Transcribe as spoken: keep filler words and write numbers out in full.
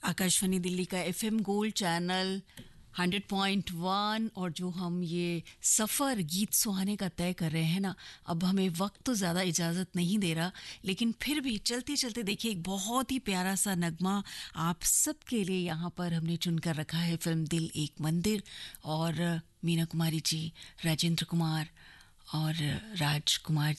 आकाशवाणी दिल्ली का FM gold channel hundred point one और जो हम ये सफ़र गीत सुहाने का तय कर रहे हैं ना, अब हमें वक्त तो ज़्यादा इजाज़त नहीं दे रहा, लेकिन फिर भी चलते चलते देखिए एक बहुत ही प्यारा सा नगमा आप सबके लिए यहाँ पर हमने चुनकर रखा है। फिल्म दिल एक मंदिर, और मीना कुमारी जी, राजेंद्र कुमार और राजकुमार